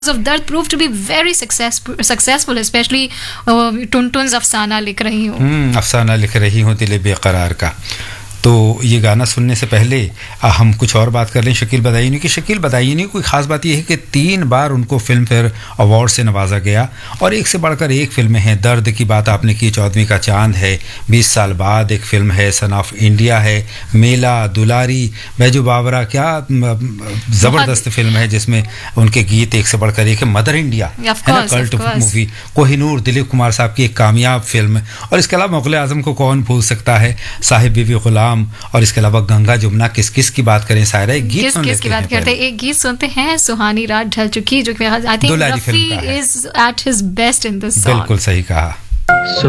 of Dard proved to be very successful, especially टुनटुन्स अफसाना लिख रही हूँ। अफसाना लिख रही हूँ दिल बेकरार का। तो ये गाना सुनने से पहले हम कुछ और बात कर लें शकील बदायूनी की। शकील बदायूनी की खास बात यह है कि 3 बार उनको फिल्म फेयर अवार्ड से नवाजा गया और एक से बढ़कर एक फिल्में हैं। दर्द की बात आपने की, 14वीं का चांद है, 20 साल बाद एक फिल्म है, सन ऑफ इंडिया है, मेला, दुलारी, बैजू बावरा, क्या ज़बरदस्त फिल्म है जिसमें उनके गीत एक से बढ़कर एक है। मदर इंडिया है ना, कल्ट मूवी। कोहिनूर, दिलीप कुमार साहब की एक कामयाब फिल्म। और इसके अलावा मुग़ल आज़म को कौन भूल सकता है, साहिब बीवी गुलाम। और इसके अलावा गंगा जमुना, किस किस की बात करें सायरा, एक गीत सुन लेते हैं। करते एक गीत सुनते हैं, सुहानी रात ढल चुकी, जो कि I think Rafi is at his best in this song. बिल्कुल सही कहा।